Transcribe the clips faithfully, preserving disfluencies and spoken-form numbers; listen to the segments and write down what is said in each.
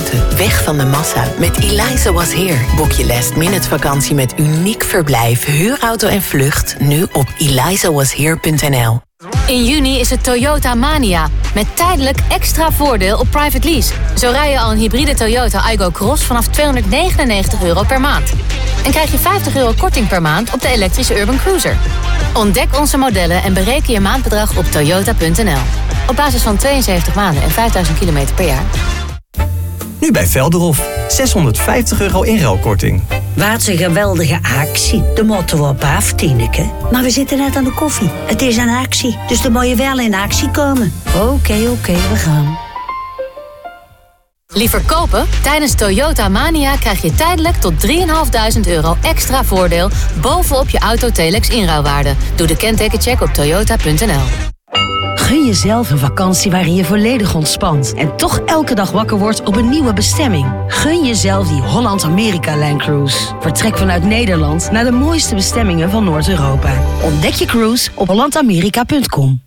buiten, weg van de massa. Met Eliza Was Here boek je last minute vakantie met uniek verblijf, huurauto en vlucht nu op eliza was here punt n l. In juni is het Toyota Mania, met tijdelijk extra voordeel op private lease. Zo rij je al een hybride Toyota Aygo Cross vanaf tweehonderdnegenennegentig euro per maand. En krijg je vijftig euro korting per maand op de elektrische Urban Cruiser. Ontdek onze modellen en bereken je maandbedrag op toyota punt n l. Op basis van tweeënzeventig maanden en vijfduizend kilometer per jaar. Nu bij Velderhof. zeshonderdvijftig euro inruilkorting. Wat een geweldige actie. De moeten we op af, Tineke. Maar we zitten net aan de koffie. Het is een actie, dus dan moet je wel in actie komen. Oké, okay, oké, okay, we gaan. Liever kopen? Tijdens Toyota Mania krijg je tijdelijk tot drieduizend vijfhonderd euro extra voordeel bovenop je auto Telex inruilwaarde. Doe de kentekencheck op toyota punt n l. Gun jezelf een vakantie waarin je volledig ontspant en toch elke dag wakker wordt op een nieuwe bestemming. Gun jezelf die Holland-Amerika-lijncruise. Vertrek vanuit Nederland naar de mooiste bestemmingen van Noord-Europa. Ontdek je cruise op holland amerika punt com.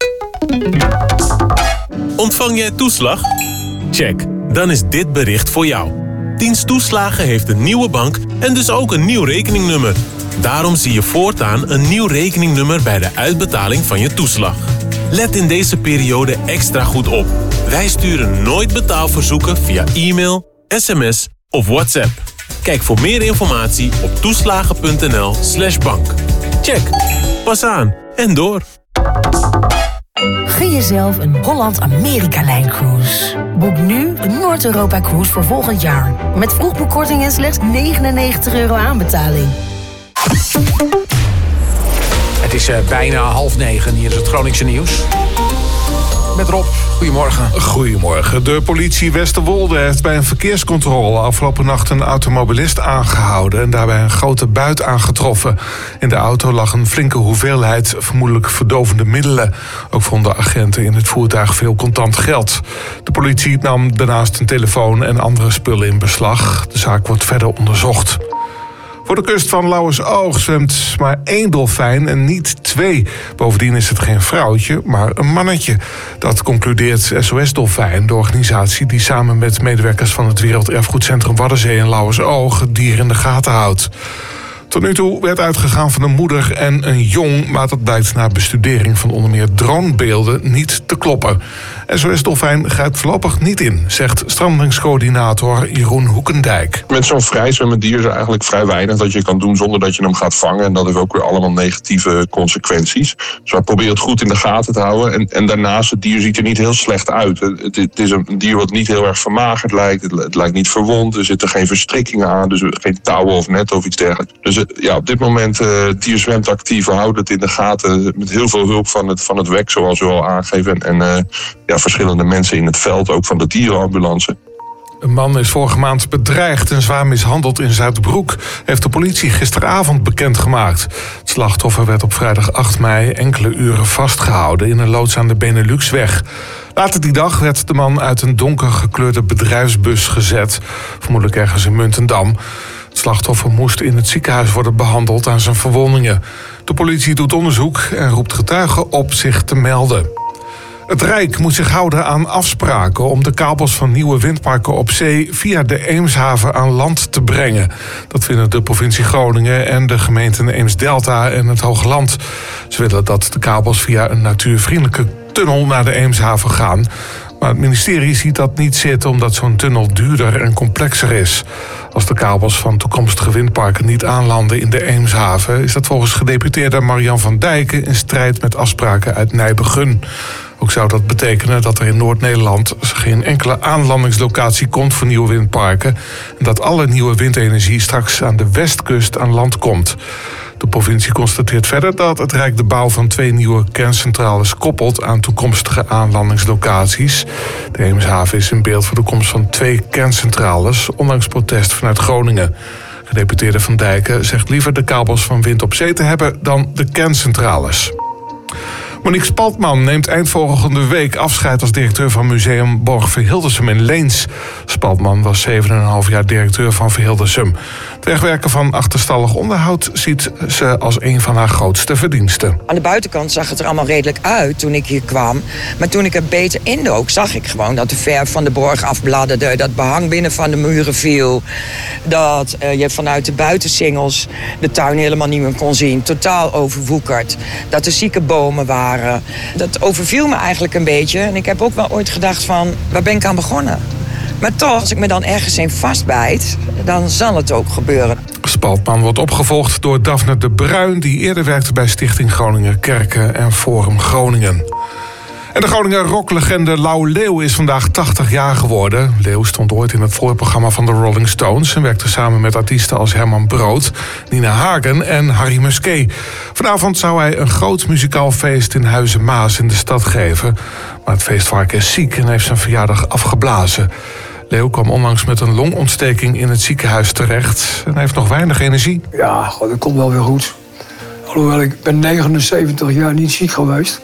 Ontvang jij toeslag? Check, dan is dit bericht voor jou. Dienst Toeslagen heeft een nieuwe bank en dus ook een nieuw rekeningnummer. Daarom zie je voortaan een nieuw rekeningnummer bij de uitbetaling van je toeslag. Let in deze periode extra goed op. Wij sturen nooit betaalverzoeken via e-mail, sms of WhatsApp. Kijk voor meer informatie op toeslagen punt n l slash bank. Check. Pas aan en door. Gun jezelf een Holland-Amerika-lijncruise. Boek nu een Noord-Europa-cruise voor volgend jaar. Met vroegboekkorting en slechts negenennegentig euro aanbetaling. Het is uh, bijna half negen. Hier is het Groningse nieuws. Met Rob, goedemorgen. Goedemorgen. De politie Westerwolde heeft bij een verkeerscontrole afgelopen nacht een automobilist aangehouden en daarbij een grote buit aangetroffen. In de auto lag een flinke hoeveelheid vermoedelijk verdovende middelen. Ook vonden agenten in het voertuig veel contant geld. De politie nam daarnaast een telefoon en andere spullen in beslag. De zaak wordt verder onderzocht. Voor de kust van Lauwersoog zwemt maar één dolfijn en niet twee. Bovendien is het geen vrouwtje, maar een mannetje. Dat concludeert S O S Dolfijn, de organisatie die samen met medewerkers van het Werelderfgoedcentrum Waddenzee in Lauwersoog het dier in de gaten houdt. Tot nu toe werd uitgegaan van een moeder en een jong, maar dat blijkt na bestudering van onder meer dronebeelden niet te kloppen. S O S Dolfijn grijpt voorlopig niet in, zegt strandingscoördinator Jeroen Hoekendijk. Met zo'n vrijzwemmend dier is er eigenlijk vrij weinig dat je kan doen zonder dat je hem gaat vangen. En dat heeft ook weer allemaal negatieve consequenties. Dus wij proberen het goed in de gaten te houden. En, en daarnaast, het dier ziet er niet heel slecht uit. Het, het is een dier wat niet heel erg vermagerd lijkt. Het, het lijkt niet verwond. Er zitten geen verstrikkingen aan. Dus geen touwen of net of iets dergelijks. Dus ja, op dit moment, uh, het dier zwemt actief. We houden het in de gaten met heel veel hulp van het, van het W E C, zoals we al aangeven. En uh, ja, verschillende mensen in het veld, ook van de dierenambulance. Een man is vorige maand bedreigd en zwaar mishandeld in Zuidbroek, heeft de politie gisteravond bekendgemaakt. Het slachtoffer werd op vrijdag acht mei enkele uren vastgehouden in een loods aan de Beneluxweg. Later die dag werd de man uit een donker gekleurde bedrijfsbus gezet, vermoedelijk ergens in Muntendam. Het slachtoffer moest in het ziekenhuis worden behandeld aan zijn verwondingen. De politie doet onderzoek en roept getuigen op zich te melden. Het Rijk moet zich houden aan afspraken om de kabels van nieuwe windparken op zee via de Eemshaven aan land te brengen. Dat vinden de provincie Groningen en de gemeenten Eemsdelta en het Hoogland. Ze willen dat de kabels via een natuurvriendelijke tunnel naar de Eemshaven gaan. Maar het ministerie ziet dat niet zitten omdat zo'n tunnel duurder en complexer is. Als de kabels van toekomstige windparken niet aanlanden in de Eemshaven, is dat volgens gedeputeerde Marian van Dijken in strijd met afspraken uit Nijbegun. Ook zou dat betekenen dat er in Noord-Nederland geen enkele aanlandingslocatie komt voor nieuwe windparken en dat alle nieuwe windenergie straks aan de westkust aan land komt. De provincie constateert verder dat het Rijk de bouw van twee nieuwe kerncentrales koppelt aan toekomstige aanlandingslocaties. De Eemshaven is in beeld voor de komst van twee kerncentrales, ondanks protest vanuit Groningen. Gedeputeerde Van Dijken zegt liever de kabels van wind op zee te hebben dan de kerncentrales. Monique Spaltman neemt eind volgende week afscheid als directeur van Museum Borg Verhildersum in Leens. Spaltman was zeven en een half jaar directeur van Verhildersum. Het wegwerken van achterstallig onderhoud ziet ze als een van haar grootste verdiensten. Aan de buitenkant zag het er allemaal redelijk uit toen ik hier kwam. Maar toen ik er beter indook, zag ik gewoon dat de verf van de borg afbladderde, dat behang binnen van de muren viel, dat uh, je vanuit de buitensingels de tuin helemaal niet meer kon zien. Totaal overwoekerd. Dat er zieke bomen waren. Dat overviel me eigenlijk een beetje. En ik heb ook wel ooit gedacht van, waar ben ik aan begonnen? Maar toch, als ik me dan ergens in vastbijt, dan zal het ook gebeuren. Spaltman wordt opgevolgd door Daphne de Bruin, die eerder werkte bij Stichting Groninger Kerken en Forum Groningen. En de Groninger rocklegende Lau Leeuw is vandaag tachtig jaar geworden. Leeuw stond ooit in het voorprogramma van de Rolling Stones en werkte samen met artiesten als Herman Brood, Nina Hagen en Harry Musquet. Vanavond zou hij een groot muzikaal feest in Huizen Maas in de stad geven. Maar het feestvark is ziek en heeft zijn verjaardag afgeblazen. Leeuw kwam onlangs met een longontsteking in het ziekenhuis terecht en heeft nog weinig energie. Ja, God, dat komt wel weer goed. Alhoewel, ik ben negenenzeventig jaar niet ziek geweest.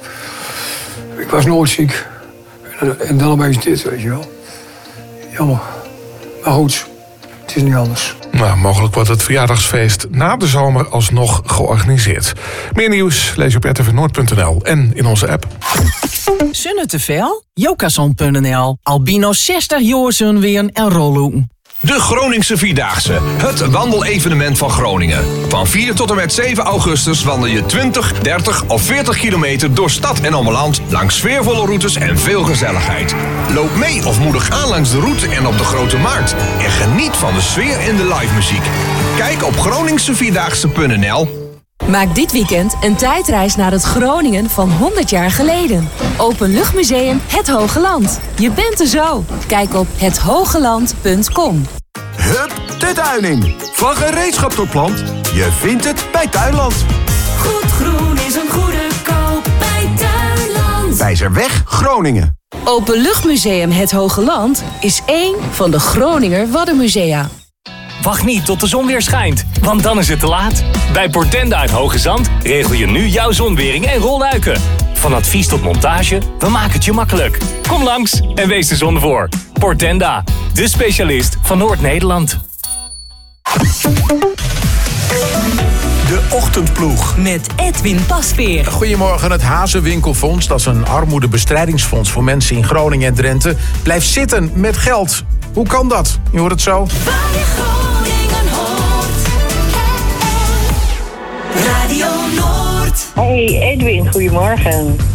Ik was nooit ziek. En dan opeens dit, weet je wel. Jammer. Maar goed, het is niet anders. Nou, mogelijk wordt het verjaardagsfeest na de zomer alsnog georganiseerd. Meer nieuws lees je op r t v noord punt n l en in onze app. Zonne te veel? Jokason punt n l. Albino zestig jaar zullen weer en rollen. De Groningse Vierdaagse, het wandelevenement van Groningen. Van vier tot en met zeven augustus wandel je twintig, dertig of veertig kilometer door stad en omland, langs sfeervolle routes en veel gezelligheid. Loop mee of moedig aan langs de route en op de Grote Markt. En geniet van de sfeer en de live muziek. Kijk op groningse vierdaagse punt n l. Maak dit weekend een tijdreis naar het Groningen van honderd jaar geleden. Openluchtmuseum Het Hoge Land. Je bent er zo. Kijk op het hogeland punt com. Hup, de tuining. Van gereedschap tot plant. Je vindt het bij Tuinland. Goed groen is een goede koop bij Tuinland. Wijzerweg, Groningen. Openluchtmuseum Het Hoge Land is één van de Groninger Waddenmusea. Wacht niet tot de zon weer schijnt, want dan is het te laat. Bij Portenda uit Hoge Zand regel je nu jouw zonwering en rolluiken. Van advies tot montage, we maken het je makkelijk. Kom langs en wees de zon voor. Portenda, de specialist van Noord-Nederland. De Ochtendploeg. Met Edwin Pasveer. Goedemorgen, het Hazenwinkelfonds, dat is een armoedebestrijdingsfonds voor mensen in Groningen en Drenthe, blijft zitten met geld. Hoe kan dat? Je hoort het zo. Radio Noord. Hey Edwin, goedemorgen.